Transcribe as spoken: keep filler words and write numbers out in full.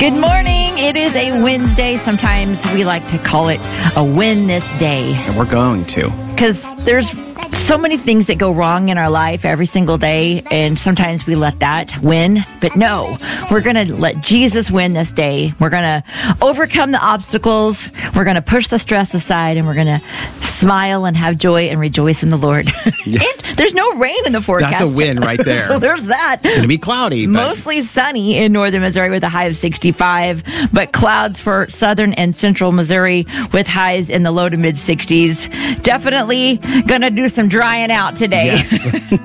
Good morning. It is a Wednesday. Sometimes we like to call it a win this day. And we're going to. Because there's so many things that go wrong in our life every single day, and sometimes we let that win. But no, we're going to let Jesus win this day. We're going to overcome the obstacles. We're going to push the stress aside, and we're going to smile and have joy and rejoice in the Lord. Yeah. And there's no rain in the forecast. That's a win right there. So there's that. It's going to be cloudy. But Mostly sunny in northern Missouri with a high of sixty-five, but clouds for southern and central Missouri with highs in the low to mid sixties. Definitely going to do some drying out today. yes.